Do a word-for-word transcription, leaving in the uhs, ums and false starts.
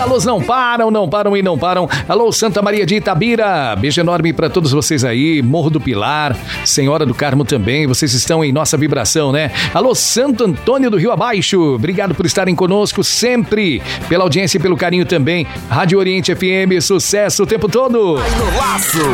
alôs não param, não param e não param. Alô, Santa Maria de Itabira. Beijo enorme para todos vocês aí. Morro do Pilar, Senhora do Carmo também. Vocês estão em nossa vibração, né? Alô, Santo Antônio do Rio Abaixo. Obrigado por estarem conosco sempre. Pela audiência e pelo carinho também. Rádio Oriente F M, sucesso o tempo todo. Vai no laço.